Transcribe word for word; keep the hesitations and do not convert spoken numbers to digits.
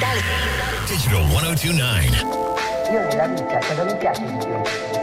Digital centodventinove. Io nella vita cosa mi piace di più?